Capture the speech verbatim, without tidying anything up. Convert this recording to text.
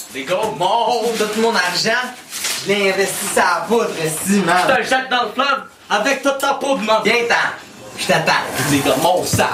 Les gars, mon! Tout mon argent, je l'ai investi sur la poudre, si, man. Je te le jette dans le fleuve avec toute ta peau de mort. Viens-t'en, je t'attends. Les gars, mon sang!